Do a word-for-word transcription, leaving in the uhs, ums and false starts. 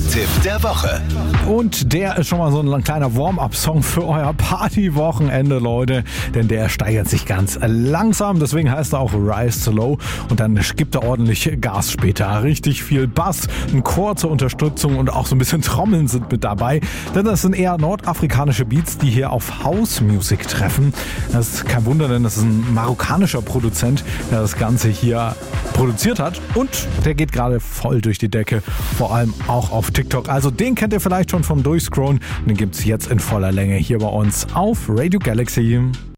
Hit-Tipp der Woche. Und der ist schon mal so ein kleiner Warm-up-Song für euer Party-Wochenende, Leute. Denn der steigert sich ganz langsam. Deswegen heißt er auch Rise Slow. Und dann gibt er ordentlich Gas später. Richtig viel Bass, ein Chor zur Unterstützung und auch so ein bisschen Trommeln sind mit dabei. Denn das sind eher nordafrikanische Beats, die hier auf House-Music treffen. Das ist kein Wunder, denn das ist ein marokkanischer Produzent, der das Ganze hier produziert hat. Und der geht gerade voll durch die Decke. Vor allem auch auf TikTok. Also den kennt ihr vielleicht schon vom Durchscrollen. Und den gibt's jetzt in voller Länge hier bei uns auf Radio Galaxy.